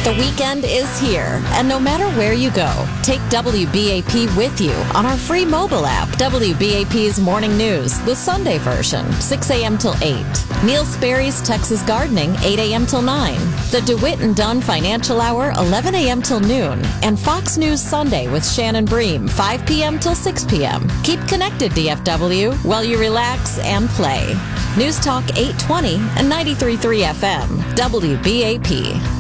The weekend is here, and no matter where you go, take WBAP with you on our free mobile app. WBAP's Morning News, the Sunday version, 6 a.m. till 8. Neil Sperry's Texas Gardening, 8 a.m. till 9. The DeWitt and Dunn Financial Hour, 11 a.m. till noon. And Fox News Sunday with Shannon Bream, 5 p.m. till 6 p.m. Keep connected, DFW, while you relax and play. News Talk 820 and 93.3 FM, WBAP.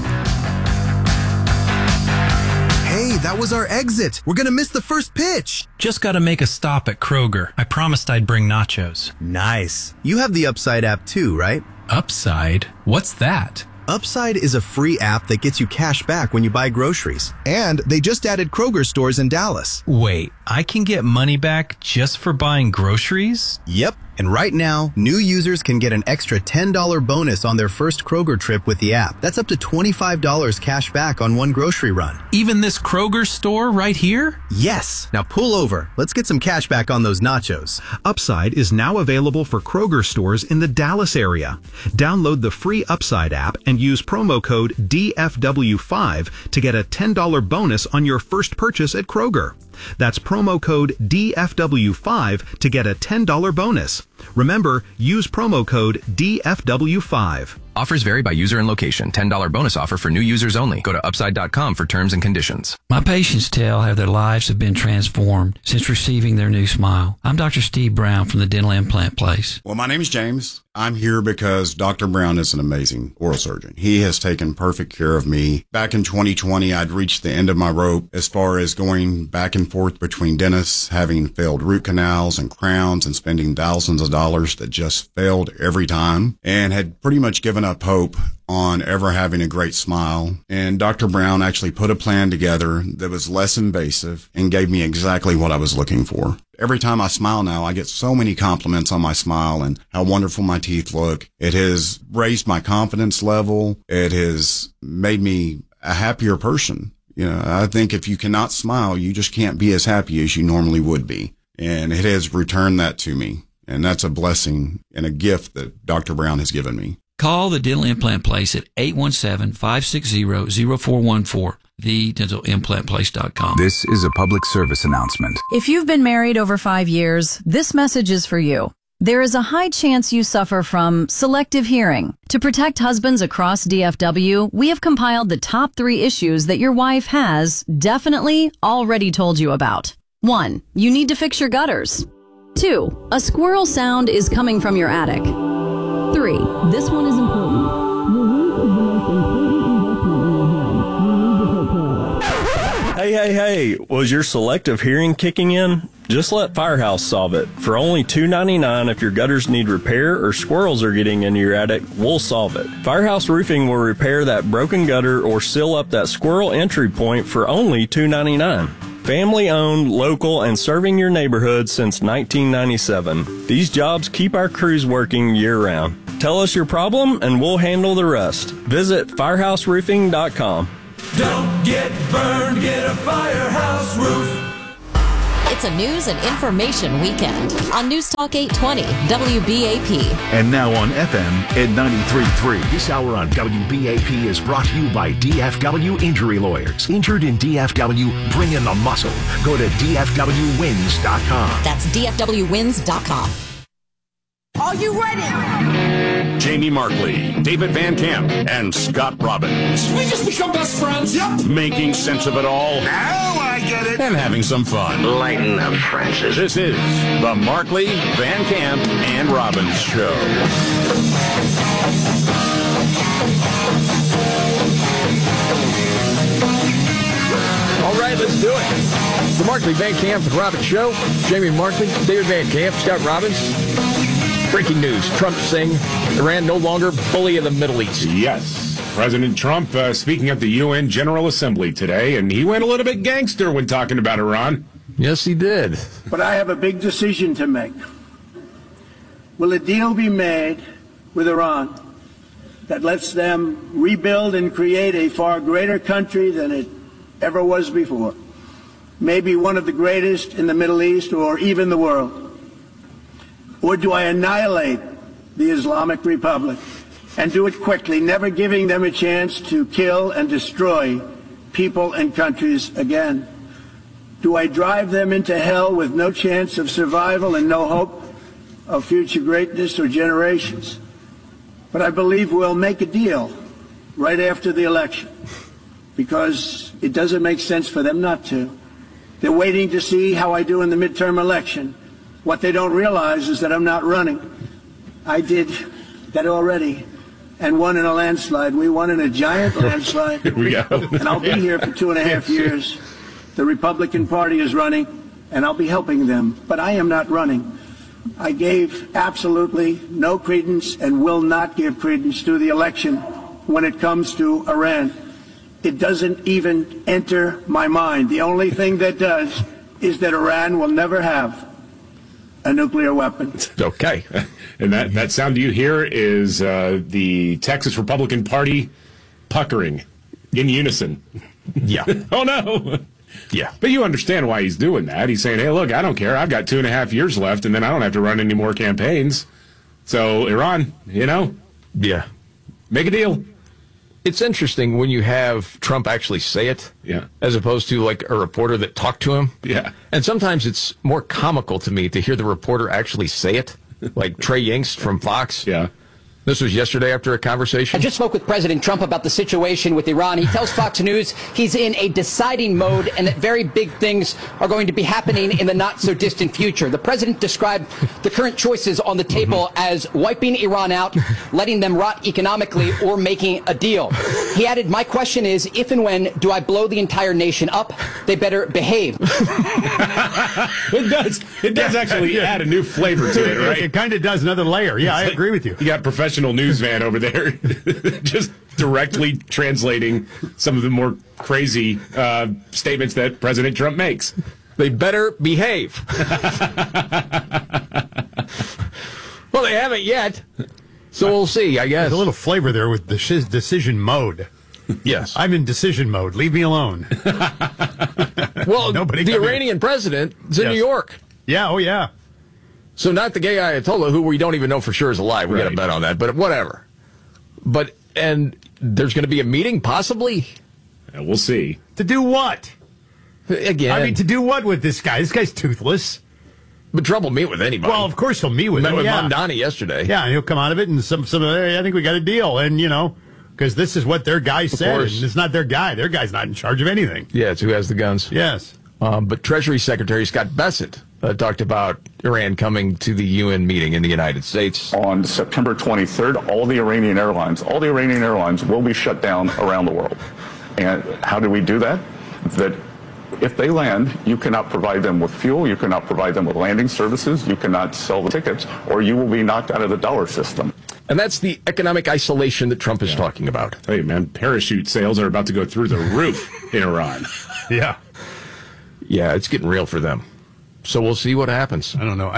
Hey, that was our exit. We're gonna miss the first pitch. Just gotta make a stop at Kroger. I promised I'd bring nachos. Nice. You have the Upside app too, right? Upside? What's that? Upside is a free app that gets you cash back when you buy groceries. And they just added Kroger stores in Dallas. Wait, I can get money back just for buying groceries? Yep. And right now, new users can get an extra $10 bonus on their first Kroger trip with the app. That's up to $25 cash back on one grocery run. Even this Kroger store right here? Yes. Now pull over. Let's get some cash back on those nachos. Upside is now available for Kroger stores in the Dallas area. Download the free Upside app and use promo code DFW5 to get a $10 bonus on your first purchase at Kroger. That's promo code DFW5 to get a $10 bonus. Remember, use promo code DFW5. Offers vary by user and location. $10 bonus offer for new users only. Go to upside.com for terms and conditions. My patients tell how their lives have been transformed since receiving their new smile. I'm Dr. Steve Brown from the Dental Implant Place. Well, my name is James. I'm here because Dr. Brown is an amazing oral surgeon. He has taken perfect care of me. Back in 2020, I'd reached the end of my rope as far as going back and forth between dentists, having failed root canals and crowns and spending thousands of dollars that just failed every time, and had pretty much given up hope on ever having a great smile. And Dr. Brown actually put a plan together that was less invasive and gave me exactly what I was looking for. Every time I smile now, I get so many compliments on my smile and how wonderful my teeth look. It has raised my confidence level. It has made me a happier person. You know, I think if you cannot smile, you just can't be as happy as you normally would be. And it has returned that to me. And that's a blessing and a gift that Dr. Brown has given me. Call the Dental Implant Place at 817-560-0414. TheDentalImplantPlace.com. This is a public service announcement. If you've been married over 5 years, this message is for you. There is a high chance you suffer from selective hearing. To protect husbands across DFW, we have compiled the top 3 issues that your wife has definitely already told you about. 1. You need to fix your gutters. 2. A squirrel sound is coming from your attic. 3. This one is important. Your roof is the most important investment in your home. You need to take care of it. Hey, was your selective hearing kicking in? Just let Firehouse solve it. For only $2.99 if your gutters need repair or squirrels are getting into your attic, we'll solve it. Firehouse Roofing will repair that broken gutter or seal up that squirrel entry point for only $2.99. Family owned, local, and serving your neighborhood since 1997. These jobs keep our crews working year round. Tell us your problem and we'll handle the rest. Visit firehouseroofing.com. Don't get burned, get a Firehouse Roof. It's a news and information weekend on News Talk 820 WBAP. And now on FM at 93.3. This hour on WBAP is brought to you by DFW Injury Lawyers. Injured in DFW, bring in the muscle. Go to DFWwins.com. That's DFWwins.com. Are you ready? Jamie Markley, David Van Camp, and Scott Robbins. We just become best friends. Yep. Making sense of it all. Now I get it. And having some fun. Lighten up, Francis. This is the Markley, Van Camp, and Robbins Show. All right, let's do it. The Markley, Van Camp, and Robbins Show. Jamie Markley, David Van Camp, Scott Robbins. Breaking news. Trump saying Iran no longer bully in the Middle East. Yes. President Trump speaking at the UN General Assembly today, and he went a little bit gangster when talking about Iran. Yes, he did. But I have a big decision to make. Will a deal be made with Iran that lets them rebuild and create a far greater country than it ever was before? Maybe one of the greatest in the Middle East or even the world. Or do I annihilate the Islamic Republic and do it quickly, never giving them a chance to kill and destroy people and countries again? Do I drive them into hell with no chance of survival and no hope of future greatness or generations? But I believe we'll make a deal right after the election, because it doesn't make sense for them not to. They're waiting to see how I do in the midterm election. What they don't realize is that I'm not running. I did that already and won in a landslide. We won in a giant landslide. Here we go. And I'll be here for 2.5 years. The Republican Party is running, and I'll be helping them. But I am not running. I gave absolutely no credence and will not give credence to the election when it comes to Iran. It doesn't even enter my mind. The only thing that does is that Iran will never have a nuclear weapon. Okay. And that sound you hear is the Texas Republican Party puckering in unison. Yeah. Oh, no. Yeah. But you understand why he's doing that. He's saying, hey, look, I don't care. I've got 2.5 years left, and then I don't have to run any more campaigns. So, Iran, Yeah. make a deal. It's interesting when you have Trump actually say it, as opposed to like a reporter that talked to him. Yeah. And sometimes it's more comical to me to hear the reporter actually say it, like Trey Yingst from Fox. Yeah. This was yesterday after a conversation. I just spoke with President Trump about the situation with Iran. He tells Fox News he's in a deciding mode and that very big things are going to be happening in the not-so-distant future. The president described the current choices on the table as wiping Iran out, letting them rot economically, or making a deal. He added, my question is, if and when do I blow the entire nation up? They better behave. It does actually add a new flavor to it, right? It kind of does, another layer. Yeah, I agree with you. You got professional newsman over there just directly translating some of the more crazy statements that President Trump makes. They better behave. Well, they haven't yet, so we'll see, I guess. There's a little flavor there with the decision mode. Yes. I'm in decision mode. Leave me alone. Well, the Iranian president is in New York. Yeah, oh yeah. So not the gay Ayatollah, who we don't even know for sure is alive. We got to bet on that, but whatever. And there's going to be a meeting, possibly? Yeah, we'll see. To do what? Again. I mean, to do what with this guy? This guy's toothless. But Trump will meet with anybody. Well, of course he'll meet with him. Met with Mondani yesterday. Yeah, and he'll come out of it and hey, I think we got a deal. And, because this is what their guy said. And it's not their guy. Their guy's not in charge of anything. Yeah, it's who has the guns. Yes. But Treasury Secretary Scott Bessent talked about Iran coming to the UN meeting in the United States. On September 23rd, all the Iranian airlines will be shut down around the world. And how do we do that? That if they land, you cannot provide them with fuel, you cannot provide them with landing services, you cannot sell the tickets, or you will be knocked out of the dollar system. And that's the economic isolation that Trump is talking about. Hey, man, parachute sales are about to go through the roof in Iran. Yeah. Yeah, it's getting real for them. So we'll see what happens. I don't know.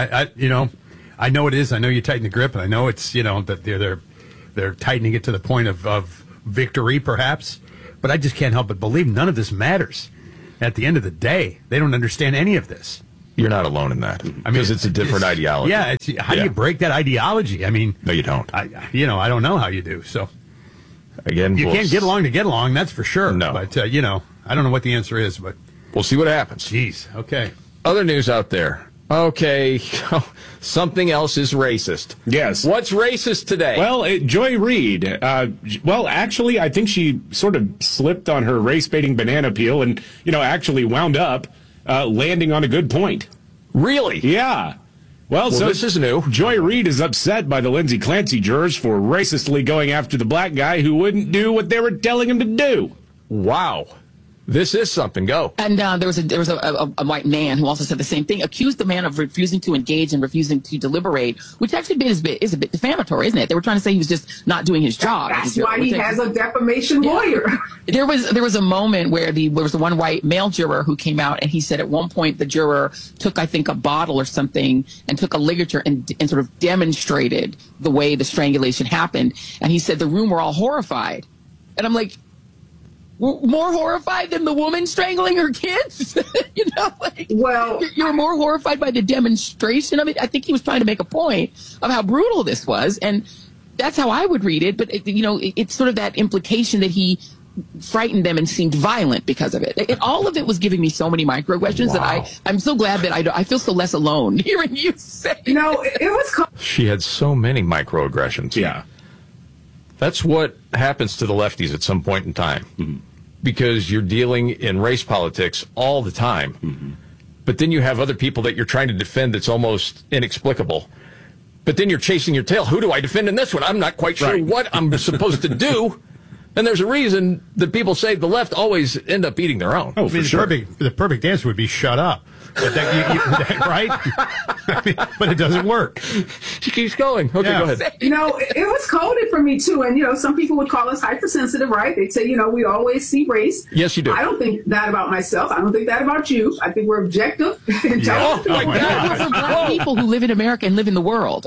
I know it is. I know you tighten the grip, and I know it's, that they're tightening it to the point of victory, perhaps. But I just can't help but believe none of this matters. At the end of the day, they don't understand any of this. You're not alone in that. Because it's a different ideology. Yeah. How do you break that ideology? I mean, no, you don't. I don't know how you do. So again, you can't get along to get along. That's for sure. No, but I don't know what the answer is, but we'll see what happens. Jeez. Okay. Other news out there. Okay, something else is racist. Yes. What's racist today? Well, Joy Reid. Actually, I think she sort of slipped on her race-baiting banana peel and, actually wound up landing on a good point. Really? Yeah. Well, so this is new. Joy Reid is upset by the Lindsay Clancy jurors for racistly going after the black guy who wouldn't do what they were telling him to do. Wow. This is something. Go. And there was a white man who also said the same thing, accused the man of refusing to engage and refusing to deliberate, which actually is a bit defamatory, isn't it? They were trying to say he was just not doing his job. That's why he has a defamation lawyer. There was a moment where there was the one white male juror who came out, and he said at one point the juror took, I think, a bottle or something and took a ligature and sort of demonstrated the way the strangulation happened. And he said the room were all horrified. And I'm like, more horrified than the woman strangling her kids? Well, you're more horrified by the demonstration of it. I think he was trying to make a point of how brutal this was. And That's how I would read it. But, it's sort of that implication that he frightened them and seemed violent because of it. All of it was giving me so many microaggressions that I'm so glad that I feel so less alone hearing you say. It was. She had so many microaggressions. Yeah. That's what happens to the lefties at some point in time. Mm-hmm. Because you're dealing in race politics all the time. Mm-hmm. But then you have other people that you're trying to defend that's almost inexplicable. But then you're chasing your tail. Who do I defend in this one? I'm not quite sure what I'm supposed to do. And there's a reason that people say the left always end up eating their own. Oh, for sure. The perfect answer would be shut up. But right? But it doesn't work. She keeps going. Okay, go ahead. It was coded for me, too. And, some people would call us hypersensitive, right? They'd say, we always see race. Yes, you do. I don't think that about myself. I don't think that about you. I think we're objective. Oh, my God. For black people who live in America and live in the world.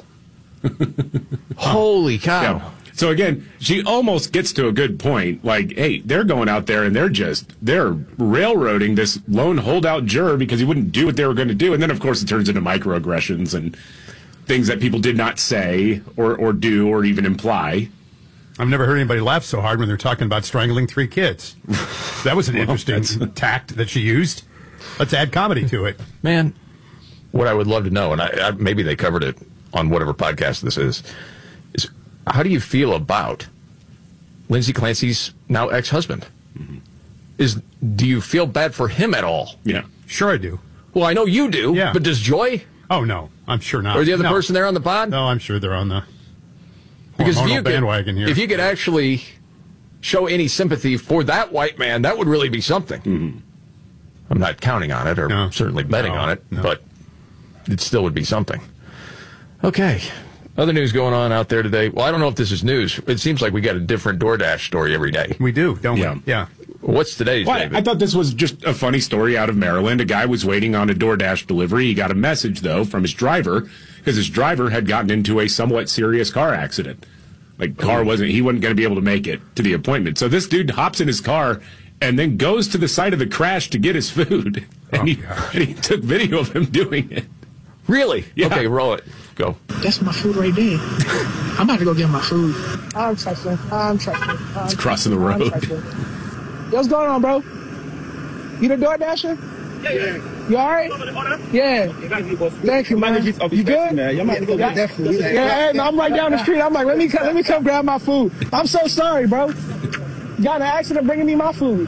Holy cow. Yeah. So again, she almost gets to a good point. Like, hey, they're going out there and they're railroading this lone holdout juror because he wouldn't do what they were going to do. And then, of course, it turns into microaggressions and things that people did not say or do or even imply. I've never heard anybody laugh so hard when they're talking about strangling 3 kids. That was an interesting tact that she used. Let's add comedy to it. Man, what I would love to know, and I maybe they covered it on whatever podcast this is how do you feel about Lindsay Clancy's now ex-husband? Mm-hmm. Do you feel bad for him at all? Yeah. Sure I do. Well, I know you do, but does Joy? Oh, no. I'm sure not. Or the other person there on the pod? No, I'm sure they're on the bandwagon here. If you could actually show any sympathy for that white man, that would really be something. Mm-hmm. I'm not counting on it or certainly betting on it, but it still would be something. Okay. Other news going on out there today. Well, I don't know if this is news. It seems like we got a different DoorDash story every day. We do, don't we? Yeah. What's today's, David? I thought this was just a funny story out of Maryland. A guy was waiting on a DoorDash delivery. He got a message, though, from his driver because his driver had gotten into a somewhat serious car accident. He wasn't going to be able to make it to the appointment. So this dude hops in his car and then goes to the site of the crash to get his food. And he took video of him doing it. Really? Yeah. Okay, roll it. Go. That's my food right there. I'm about to go get my food. I'm trusting. It's crossing the road. What's going on, bro? You the DoorDasher? Yeah. You all right? Yeah. Thank you, man. You good? Yeah, I'm right down the street. I'm like, let me come grab my food. I'm so sorry, bro. Got in an accident bringing me my food.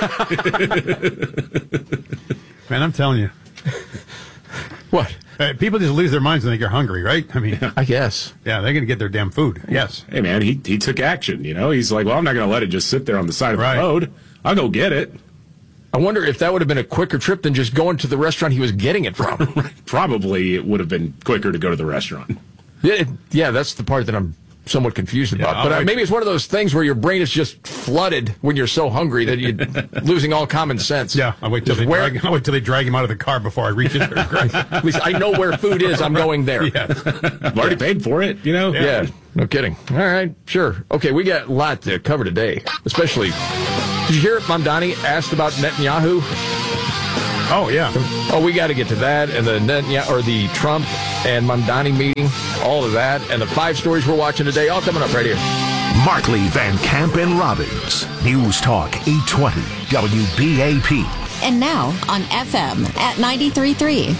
Man, I'm telling you. What? People just lose their minds when they get hungry, right? I mean, I guess. Yeah, they're going to get their damn food. Yes. Hey, man, he took action, He's like, well, I'm not going to let it just sit there on the side of the road. I'll go get it. I wonder if that would have been a quicker trip than just going to the restaurant he was getting it from. Probably it would have been quicker to go to the restaurant. Yeah, that's the part that I'm somewhat confused about. But maybe it's one of those things where your brain is just flooded when you're so hungry that you're losing all common sense. Yeah, I'll wait till they drag him out of the car before I reach it. At least I know where food is. I'm going there. Yeah. I've already paid for it, Yeah, no kidding. All right, sure. Okay, we got a lot to cover today, especially... Did you hear Mamdani asked about Netanyahu? Oh, yeah. Oh, we got to get to that and the Trump and Mamdani meeting, all of that, and the 5 stories we're watching today, all coming up right here. Markley, Van Camp, and Robbins. News Talk 820 WBAP. And now on FM at 93.3.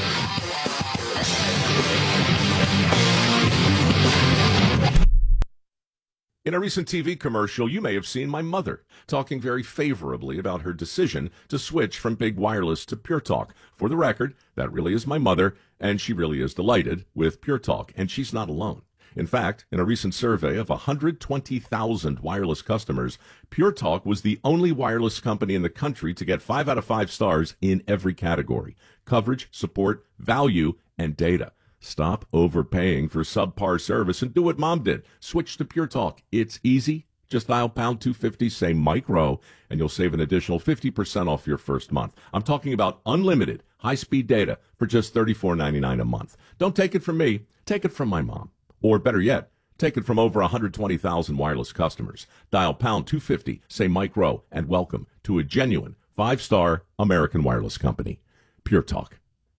In a recent TV commercial, you may have seen my mother talking very favorably about her decision to switch from Big Wireless to Pure Talk. For the record, that really is my mother, and she really is delighted with Pure Talk, and she's not alone. In fact, in a recent survey of 120,000 wireless customers, Pure Talk was the only wireless company in the country to get 5 out of 5 stars in every category: coverage, support, value, and data. Stop overpaying for subpar service and do what Mom did. Switch to Pure Talk. It's easy. Just dial pound 250, say Mike Rowe, and you'll save an additional 50% off your first month. I'm talking about unlimited high-speed data for just $34.99 a month. Don't take it from me. Take it from my mom. Or better yet, take it from over 120,000 wireless customers. Dial pound 250, say Mike Rowe, and welcome to a genuine 5-star American wireless company. Pure Talk.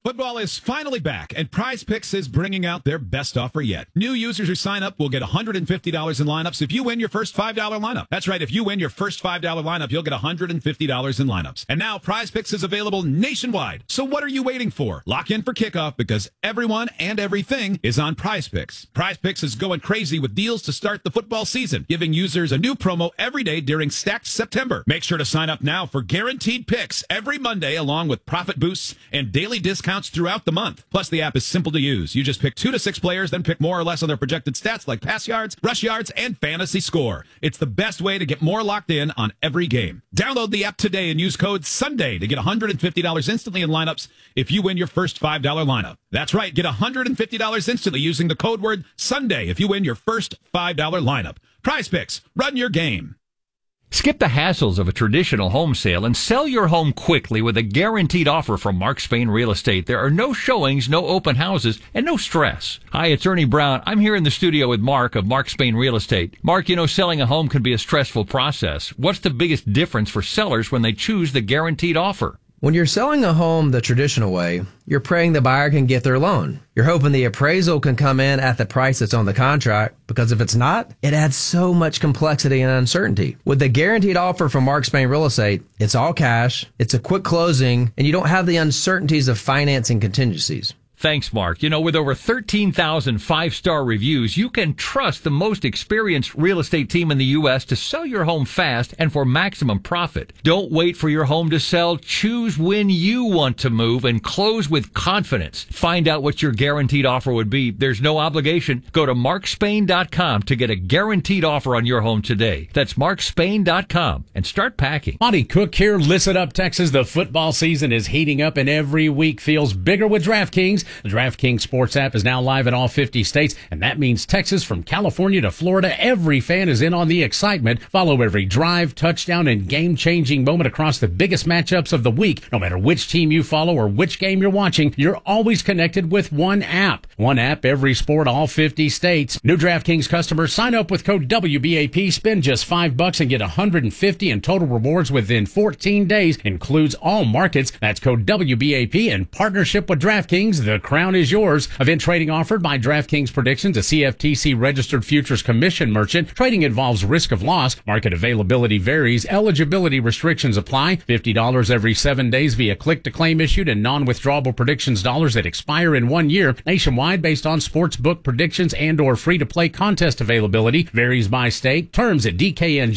Football is finally back, and PrizePicks is bringing out their best offer yet. New users who sign up will get $150 in lineups if you win your first $5 lineup. That's right, if you win your first $5 lineup, you'll get $150 in lineups. And now PrizePicks is available nationwide. So what are you waiting for? Lock in for kickoff because everyone and everything is on PrizePicks. PrizePicks is going crazy with deals to start the football season, giving users a new promo every day during Stacked September. Make sure to sign up now for guaranteed picks every Monday, along with profit boosts and daily discounts throughout the month. Plus, the app is simple to use. You just pick 2 to 6 players, then pick more or less on their projected stats like pass yards, rush yards, and fantasy score. It's the best way to get more locked in on every game. Download the app today and use code SUNDAY to get $150 instantly in lineups if you win your first $5 lineup. That's right, get $150 instantly using the code word SUNDAY if you win your first $5 lineup. PrizePicks, run your game. Skip the hassles of a traditional home sale and sell your home quickly with a guaranteed offer from Mark Spain Real Estate. There are no showings, no open houses, and no stress. Hi, it's Ernie Brown. I'm here in the studio with Mark of Mark Spain Real Estate. Mark, you know, selling a home can be a stressful process. What's the biggest difference for sellers when they choose the guaranteed offer? When you're selling a home the traditional way, you're praying the buyer can get their loan. You're hoping the appraisal can come in at the price that's on the contract, because if it's not, it adds so much complexity and uncertainty. With the guaranteed offer from Mark Spain Real Estate, it's all cash, it's a quick closing, and you don't have the uncertainties of financing contingencies. Thanks, Mark. You know, with over 13,000 five-star reviews, you can trust the most experienced real estate team in the U.S. to sell your home fast and for maximum profit. Don't wait for your home to sell. Choose when you want to move and close with confidence. Find out what your guaranteed offer would be. There's no obligation. Go to markspain.com to get a guaranteed offer on your home today. That's markspain.com and start packing. Monty Cook here. Listen up, Texas. The football season is heating up and every week feels bigger with DraftKings. The DraftKings Sports app is now live in all 50 states, and that means Texas from California to Florida. Every fan is in on the excitement. Follow every drive, touchdown, and game-changing moment across the biggest matchups of the week. No matter which team you follow or which game you're watching, you're always connected with one app. One app, every sport, all 50 states. New DraftKings customers sign up with code WBAP, spend just $5 and get $150 in total rewards within 14 days. Includes all markets. That's code WBAP in partnership with DraftKings. The crown is yours. Event trading offered by DraftKings Predictions, a CFTC registered futures commission merchant. Trading involves risk of loss. Market availability varies. Eligibility restrictions apply. $50 every 7 days via click-to-claim issued and non-withdrawable predictions dollars that expire in 1 year. Nationwide based on sportsbook predictions and or free-to-play contest availability. Varies by state. Terms at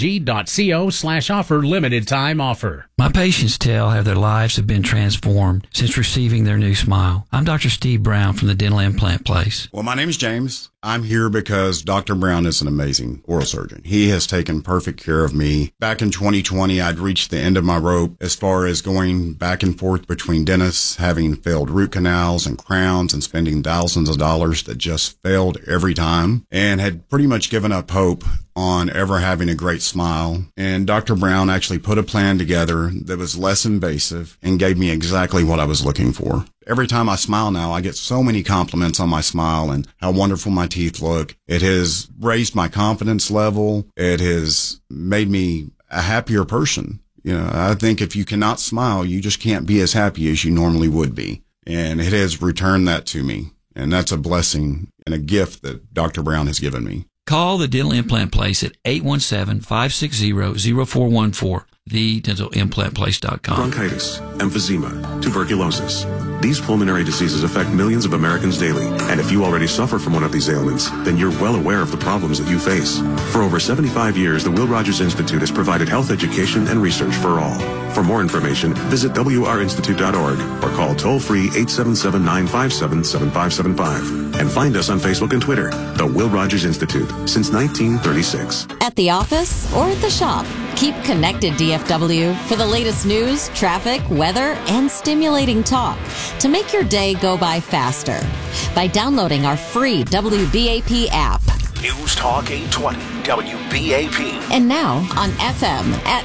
dkng.co/offer. Limited time offer. My patients have their lives have been transformed since receiving their new smile. I'm Dr. Steve Brown from the Dental Implant Place. Well, my name is James. I'm here because Dr. Brown is an amazing oral surgeon. He has taken perfect care of me. Back in 2020, I'd reached the end of my rope as far as going back and forth between dentists, having failed root canals and crowns and spending thousands of dollars that just failed every time, and had pretty much given up hope on ever having a great smile. And Dr. Brown actually put a plan together that was less invasive and gave me exactly what I was looking for. Every time I smile now, I get so many compliments on my smile and how wonderful my teeth look. It has raised my confidence level. It has made me a happier person. You know, I think if you cannot smile, you just can't be as happy as you normally would be. And it has returned that to me. And that's a blessing and a gift that Dr. Brown has given me. Call the Dental Implant Place at 817-560-0414. TheDentalImplantPlace.com. Bronchitis, emphysema, tuberculosis. These pulmonary diseases affect millions of Americans daily. And if you already suffer from one of these ailments, then you're well aware of the problems that you face. For over 75 years, the Will Rogers Institute has provided health education and research for all. For more information, visit WRInstitute.org or call toll-free 877-957-7575. And find us on Facebook and Twitter, the Will Rogers Institute, since 1936. At the office or at the shop, keep connected, DFW, for the latest news, traffic, weather, and stimulating talk to make your day go by faster by downloading our free WBAP app. News Talk 820 WBAP. And now on FM at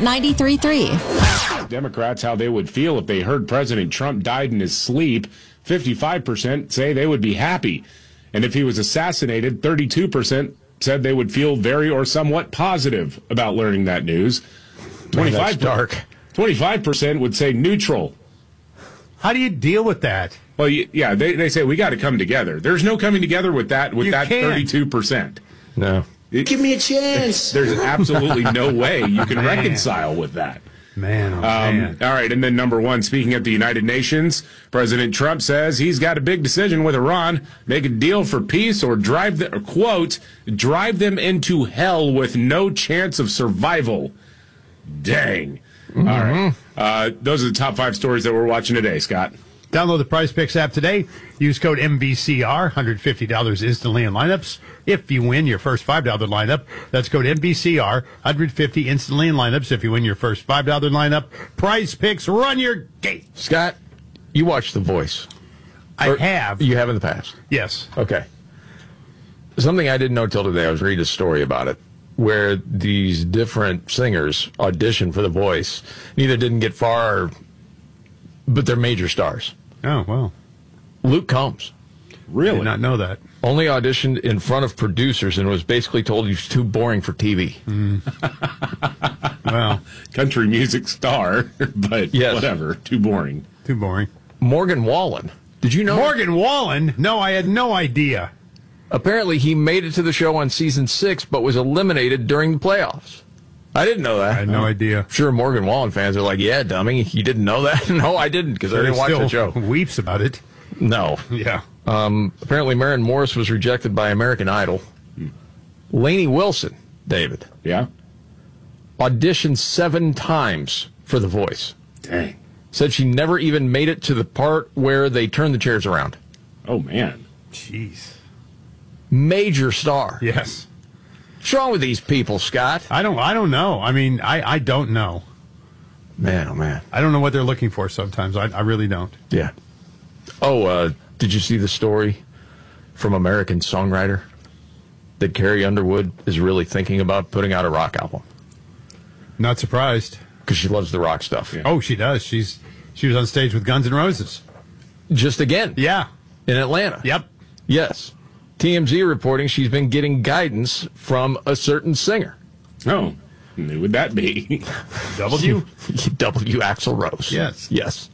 93.3. Democrats, how they would feel if they heard President Trump died in his sleep. 55% say they would be happy. And if he was assassinated, 32% said they would feel very or somewhat positive about learning that news. 25% would say neutral. How do you deal with that? Well, yeah, they say we got to come together. There's no coming together with that 32%. No. Give me a chance. There's absolutely no way you can reconcile with that. Man, man. All right, and then number one, speaking at the United Nations, President Trump says he's got a big decision with Iran: make a deal for peace or drive them into hell with no chance of survival. Dang. Mm-hmm. All right. Those are the top 5 stories that we're watching today, Scott. Download the Prize Picks app today. Use code MVCR, $150 instantly in lineups. If you win your first $5 lineup, that's code MVCR, $150 instantly in lineups. If you win your first $5 lineup, Prize Picks, run your gate. Scott, you watched The Voice. I have. You have in the past? Yes. Okay. Something I didn't know till today, I was reading a story about it, where these different singers auditioned for The Voice. Neither didn't get far, but they're major stars. Oh, well. Luke Combs. Really? Did not know that. Only auditioned in front of producers and was basically told he was too boring for TV. Well, country music star, but yes. Whatever. Too boring. Too boring. Morgan Wallen. Did you know? Morgan Wallen? No, I had no idea. Apparently, he made it to the show on season 6, but was eliminated during the playoffs. I didn't know that. I had no idea. Sure, Morgan Wallen fans are like, yeah, dummy, you didn't know that? No, I didn't, because I didn't watch the show. Weeps about it. No. Yeah. Apparently, Maren Morris was rejected by American Idol. Lainey Wilson, David. Yeah. Auditioned 7 times for The Voice. Dang. Said she never even made it to the part where they turned the chairs around. Oh, man. Jeez. Major star. Yes. What's wrong with these people, Scott? I don't know. I mean, I don't know. Man, oh, man. I don't know what they're looking for sometimes. I really don't. Yeah. Oh, did you see the story from American Songwriter that Carrie Underwood is really thinking about putting out a rock album? Not surprised. Because she loves the rock stuff. Yeah. Oh, she does. She was on stage with Guns N' Roses. Just again. Yeah. In Atlanta. Yep. Yes. TMZ reporting she's been getting guidance from a certain singer. Oh, who would that be? W? W. Axl Rose. Yes. Yes.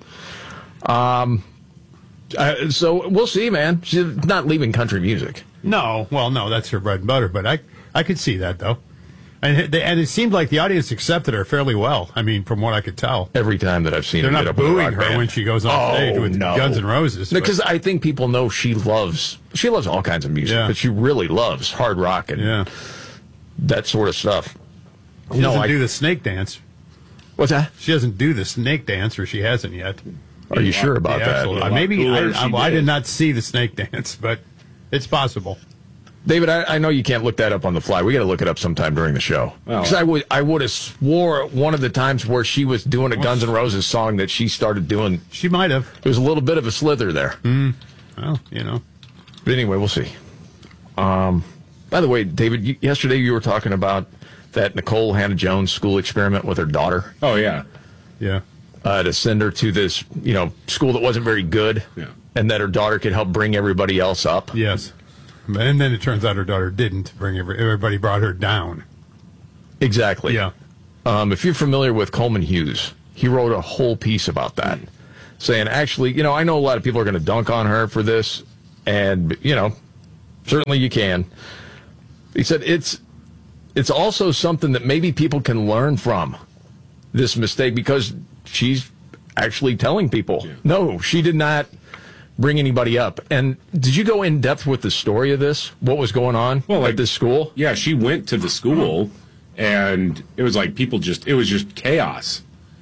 So we'll see, man. She's not leaving country music. No. Well, no, that's her bread and butter, but I could see that, though. And it seemed like the audience accepted her fairly well. I mean, from what I could tell. Every time that I've seen her, they're not booing her when she goes on stage with Guns N' Roses. Because I think people know she loves all kinds of music, but she really loves hard rock and that sort of stuff. She doesn't do the snake dance. What's that? She doesn't do the snake dance, or she hasn't yet. Are you sure about that? Maybe I did not see the snake dance, but it's possible. David, I know you can't look that up on the fly. We got to look it up sometime during the show. Because I would have swore one of the times where she was doing a Guns N' Roses song that she started doing. She might have. There was a little bit of a slither there. Well, you know. But anyway, we'll see. By the way, David, yesterday you were talking about that Nicole Hannah-Jones school experiment with her daughter. Oh, yeah. Yeah. To send her to this, school that wasn't very good. Yeah. And that her daughter could help bring everybody else up. Yes. And then it turns out her daughter didn't bring everybody brought her down. Exactly. Yeah. If you're familiar with Coleman Hughes, he wrote a whole piece about that, saying, actually, I know a lot of people are going to dunk on her for this, and, certainly you can. He said it's also something that maybe people can learn from this mistake, because she's actually telling people, no, she did not bring anybody up. And did you go in depth with the story of this? What was going on at this school? Yeah, she went to the school, and it was like it was just chaos.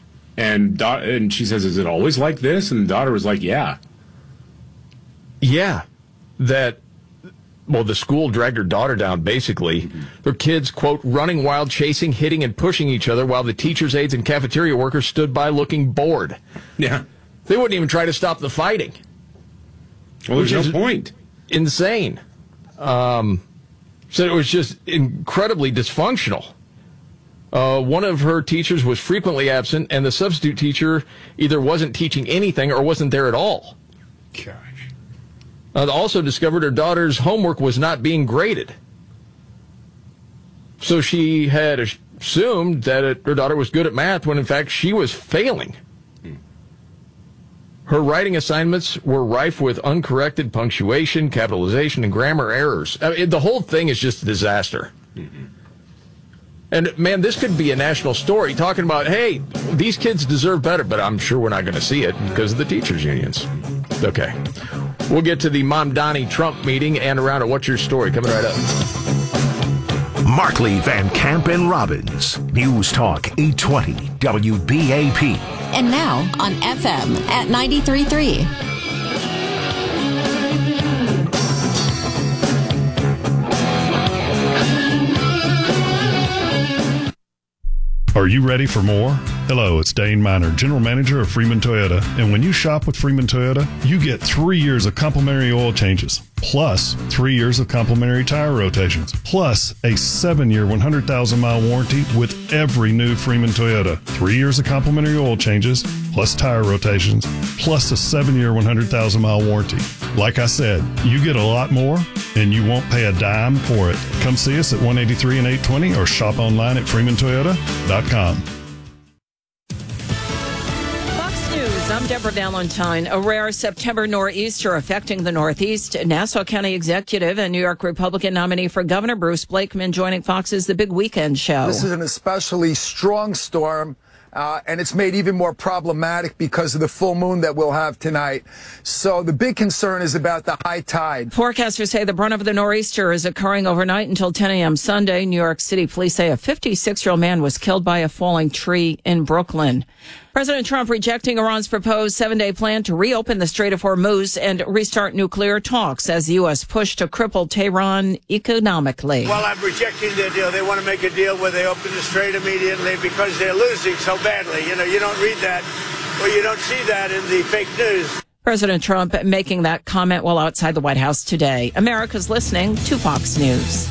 And she says, is it always like this? And the daughter was like, yeah. Yeah. The school dragged her daughter down, basically. Their kids, quote, running wild, chasing, hitting, and pushing each other while the teachers, aides, and cafeteria workers stood by looking bored. Yeah. They wouldn't even try to stop the fighting. Well, there's no point. Insane. So it was just incredibly dysfunctional. One of her teachers was frequently absent, and the substitute teacher either wasn't teaching anything or wasn't there at all. Gosh. Also discovered her daughter's homework was not being graded. So she had assumed that her daughter was good at math when, in fact, she was failing. Her writing assignments were rife with uncorrected punctuation, capitalization, and grammar errors. I mean, the whole thing is just a disaster. Mm-hmm. And, man, this could be a national story talking about, hey, these kids deserve better, but I'm sure we're not going to see it because of the teachers' unions. Okay. We'll get to the Mamdani Trump meeting and around at What's Your Story coming right up. Markley, Van Camp, and Robbins. News Talk 820 WBAP. And now on FM at 93.3. Are you ready for more? Hello, it's Dane Miner, General Manager of Freeman Toyota. And when you shop with Freeman Toyota, you get 3 years of complimentary oil changes, plus 3 years of complimentary tire rotations, plus a 7-year, 100,000-mile warranty with every new Freeman Toyota. 3 years of complimentary oil changes, plus tire rotations, plus a 7-year, 100,000-mile warranty. Like I said, you get a lot more, and you won't pay a dime for it. Come see us at 183 and 820 or shop online at freemantoyota.com. Fox News, I'm Deborah Valentine. A rare September nor'easter affecting the Northeast. Nassau County Executive and New York Republican nominee for Governor Bruce Blakeman joining Fox's The Big Weekend Show. This is an especially strong storm. And it's made even more problematic because of the full moon that we'll have tonight. So the big concern is about the high tide. Forecasters say the brunt of the nor'easter is occurring overnight until 10 a.m. Sunday. New York City police say a 56-year-old man was killed by a falling tree in Brooklyn. President Trump rejecting Iran's proposed 7-day plan to reopen the Strait of Hormuz and restart nuclear talks as the U.S. pushed to cripple Tehran economically. Well, I'm rejecting their deal. They want to make a deal where they open the strait immediately because they're losing so badly. You know, you don't read that or you don't see that in the fake news. President Trump making that comment while outside the White House today. America's listening to Fox News.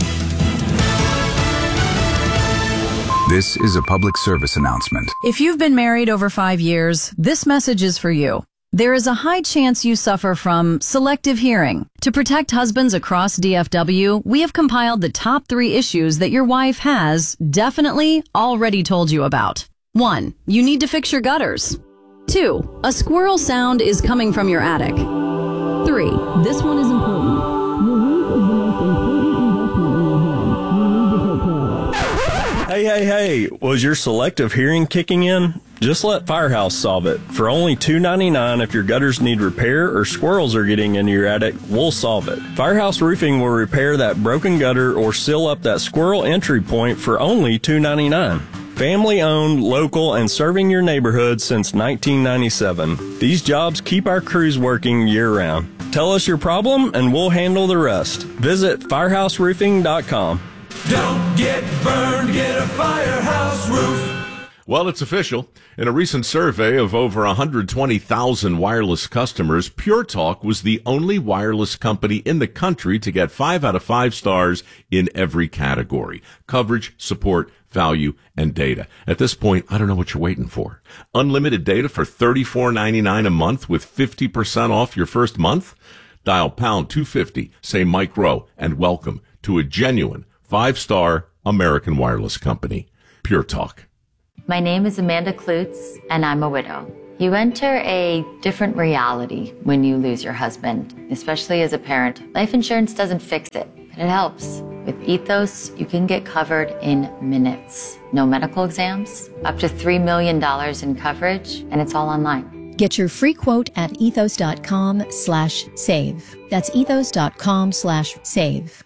This is a public service announcement. If you've been married over 5 years, this message is for you. There is a high chance you suffer from selective hearing. To protect husbands across DFW, we have compiled the top 3 issues that your wife has definitely already told you about. 1. You need to fix your gutters. 2. A squirrel sound is coming from your attic. 3. This one is important. Your roof is the most important investment in your home. You need to take care of it. Hey, was your selective hearing kicking in? Just let Firehouse solve it. For only $2.99 if your gutters need repair or squirrels are getting into your attic, we'll solve it. Firehouse Roofing will repair that broken gutter or seal up that squirrel entry point for only $2.99. Family owned, local, and serving your neighborhood since 1997. These jobs keep our crews working year round. Tell us your problem and we'll handle the rest. Visit firehouseroofing.com. Don't get burned, get a Firehouse roof. Well, it's official. In a recent survey of over 120,000 wireless customers, Pure Talk was the only wireless company in the country to get 5 out of 5 stars in every category: coverage, support, value, and data. At this point, I don't know what you're waiting for. Unlimited data for $34.99 a month with 50% off your first month? Dial pound 250, say Mike Rowe, and welcome to a genuine 5-star American wireless company. Pure Talk. My name is Amanda Klutz, and I'm a widow. You enter a different reality when you lose your husband, especially as a parent. Life insurance doesn't fix it, but it helps. With Ethos, you can get covered in minutes. No medical exams, up to $3 million in coverage, and it's all online. Get your free quote at ethos.com/save. That's ethos.com/save.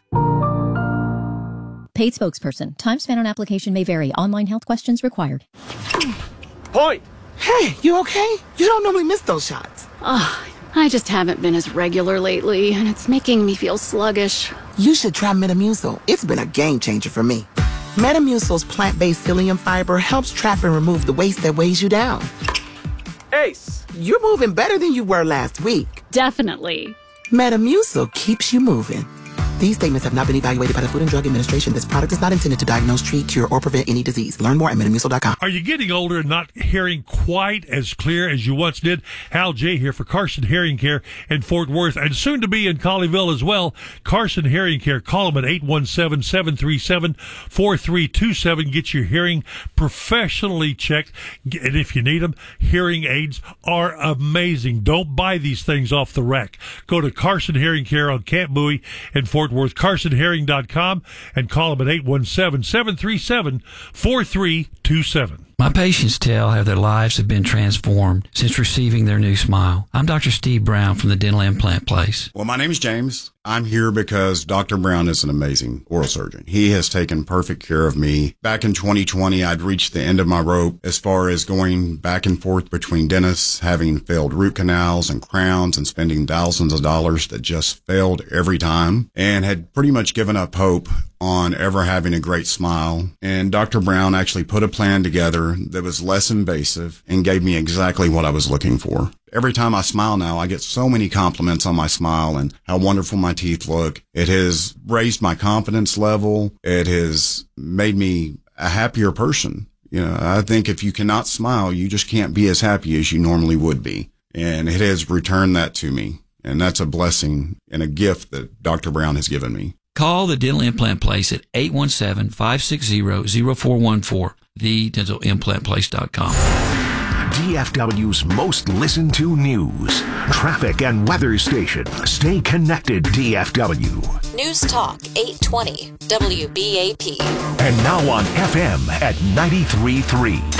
Paid spokesperson. Time spent on application may vary. Online health questions required. Point! Hey, you okay? You don't normally miss those shots. I just haven't been as regular lately, and it's making me feel sluggish. You should try Metamucil. It's been a game changer for me. Metamucil's plant-based psyllium fiber helps trap and remove the waste that weighs you down. Ace, you're moving better than you were last week. Definitely. Metamucil keeps you moving. These statements have not been evaluated by the Food and Drug Administration. This product is not intended to diagnose, treat, cure, or prevent any disease. Learn more at Metamucil.com. Are you getting older and not hearing quite as clear as you once did? Hal J. here for Carson Hearing Care in Fort Worth and soon to be in Colleyville as well. Carson Hearing Care. Call them at 817-737-4327. Get your hearing professionally checked. And if you need them, hearing aids are amazing. Don't buy these things off the rack. Go to Carson Hearing Care on Camp Bowie in Fort Worth, carsonhearing.com, and call them at 817-737-4327. My patients tell how their lives have been transformed since receiving their new smile. I'm Dr. Steve Brown from the Dental Implant Place. Well, my name is James. I'm here because Dr. Brown is an amazing oral surgeon. He has taken perfect care of me. Back in 2020, I'd reached the end of my rope as far as going back and forth between dentists, having failed root canals and crowns and spending thousands of dollars that just failed every time, and had pretty much given up hope on ever having a great smile. And Dr. Brown actually put a plan together that was less invasive and gave me exactly what I was looking for. Every time I smile now, I get so many compliments on my smile and how wonderful my teeth look. It has raised my confidence level. It has made me a happier person. You know, I think if you cannot smile, you just can't be as happy as you normally would be. And it has returned that to me. And that's a blessing and a gift that Dr. Brown has given me. Call the Dental Implant Place at 817-560-0414, thedentalimplantplace.com. DFW's most listened to news, traffic, and weather station. Stay connected, DFW. News Talk 820 WBAP. And now on FM at 93.3.